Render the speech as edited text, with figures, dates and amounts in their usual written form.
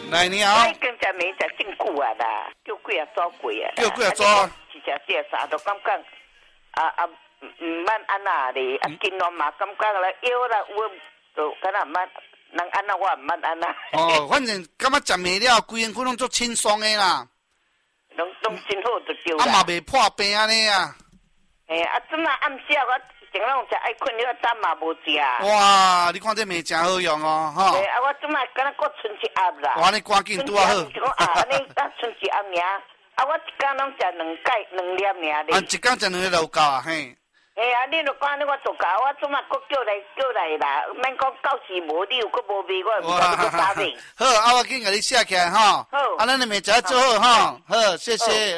来你好。 已经食面食真久啊啦，叫几啊组过啊。 叫几啊组？ 一食四啥都感觉唔捌安那哩，今晚嘛感觉啦腰啦有就敢若唔捌，人安那我唔捌安那。 哦，反正感觉食面了，规身躯拢足轻松的啦。 拢真好就对啦。 嘛袂破病安尼啊。 阵啊暗时我前拢食爱困了，早嘛无食。 哇，你看这面真好用哦，吼。 我阵啊敢若搁剩一盒啦。 哇，你赶紧拄啊好。 就讲安尼剩一盒尔。我一天拢食2粒尔咧。 一天食2粒就有够啊，嘿。 你著讲我做假，我阵啊搁叫来啦，免讲到时无你又搁无味，我毋知你搁啥味。 好，我紧甲你写起来吼。 好。 咱的面食做好吼。好，谢谢。